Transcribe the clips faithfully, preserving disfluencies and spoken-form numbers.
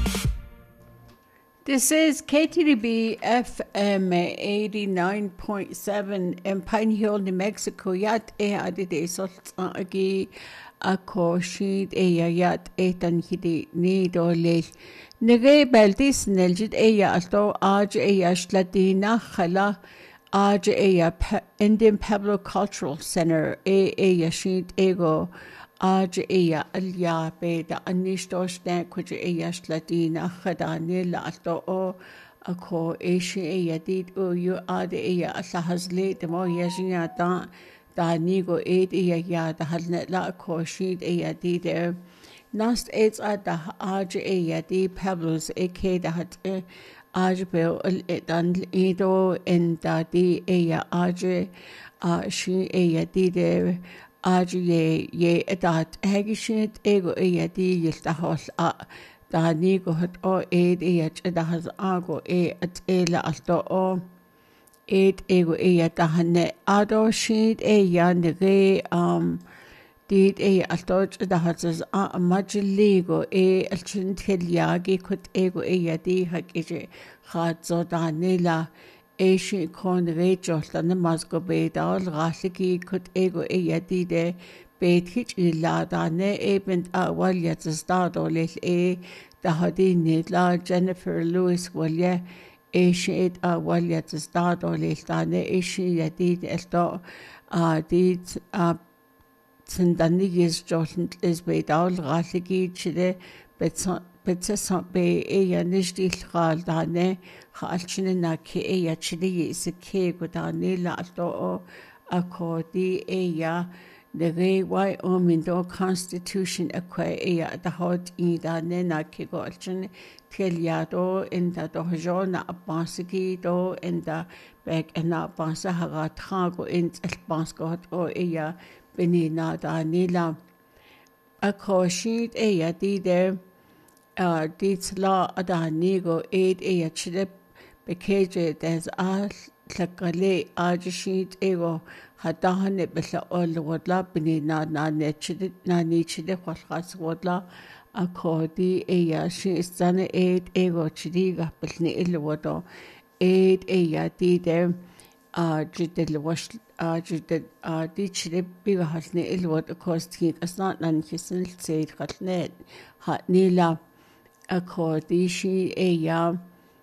This is K T D B F M eighty-nine point seven in Pine Hill, New Mexico. Yat e adide salt agi ako shid e yat e tan hidi ni dole. Nige beldis neljid e ya alto aj e yashladina khala aj e ya Indian Pueblo Cultural Center e e yashid ego. Aj eya alya be da anishtosh na kuj eya shladina khadani la alto o ako eshi eya dit o yu ad eya alhazle de mo yajnya da da nigo ed eya ya da halne la ko shid eya dit nast ets ad da aj eya di Pablos ek da hat aj be dan edo en da di eya aj a shi eya dit Aj ye ye edat hegishit ego eyadi yiltahol a da nigo hat o ed eyach edahaz ago e at ela alto o ed ego eyatahane ado shid eya nige um did e alto edahaz a majligo e alchin telyagi kut ego eyadi hakije khadzo da nila Eishi kon rejol dan mazgo bedal galiki kut ego eyadide bedhich ilada ne ebent awalya zdado lel e dahadini la Jennifer Lewis walya eishi et awalya zdado lel dane eishi yadid elto a dit a tsindani yes jolent is bedal galiki chide betson betson be eya nishdil gal dane Khalchina ke eya chili is a ke godani la alto ako di eya the way why omindo constitution akwa eya the hot ida nena ke golchin teliado in the dojona abasiki do in the back and up basa hagat khago in albaskot o eya benina da nila ako shit eya di de uh dit la adanigo aid eya chile Bekeje des a tlakale ajishit ego hadahane bella ol wodla bini na na nechide na nichide khwalkhas wodla akodi eya shi istane aid ego chidiga belni ilwodo aid eya dide a jidel wash a jidel a dichide biga halne ilwod kosti asna nan hisil seid khatne ha nila akodi shi eya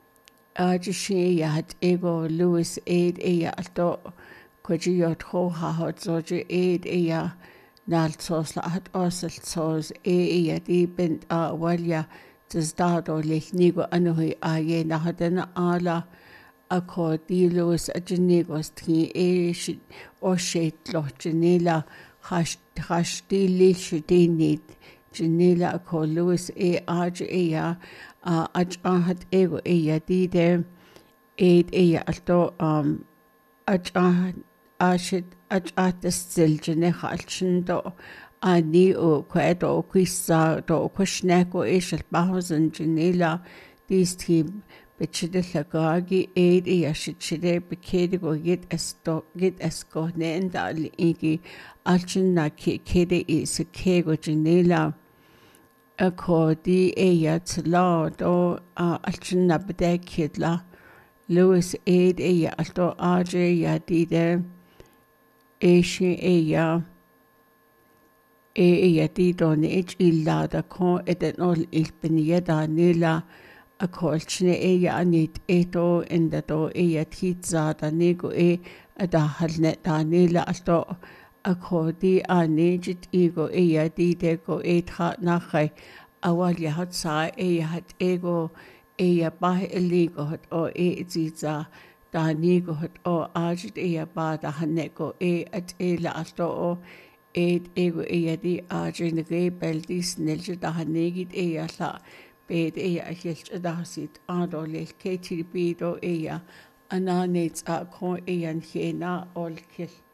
Ajishi yat ego Lewis aid eya alto koji yot ho ha hot zoji aid eya nal sos la hat osel sos e eya di bent a walya tzdado lehnigo anuhi aye na hadana ala ako di Lewis ajinigo sti e shit o shet lo janila hash hash di li shidinit janila ako Lewis e aj eya Uh, aj ahat ego eya dide aid eya alto um aj ahat ashit aj ahat stiljene khalchin do ani o kwedo kwisa do kwshneko eshel bahozan janila dis team bechide lagagi aid eya shitchide bekede go git esto git esko nenda igi alchin na kede is kego janila Ako di eya tla do a alchina bede kidla Lewis aid eya alto aje ya dide eishi eya e eya dido ni ich illa da ko eden ol ilbiniya da nila ako alchine eya anit eto enda do eya titza da nego e ada halne da nila alto Ako di anejit ego eya dide go etha nachai awal ya hat sa eya hat ego eya bah ego hat o e ziza da nigo hat o ajit eya ba da haneko e at ela alto o et ego eya di ajin ge beldis nelje da hanegit eya la bed eya helch da hasit ado le K T B do eya ananets a ko eya hena ol kil